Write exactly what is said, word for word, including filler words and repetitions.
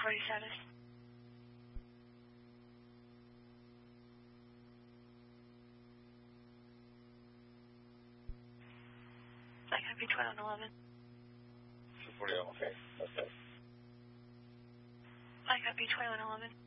forty-seven. I copy twelve eleven. two forty, okay, okay. I copy twelve eleven.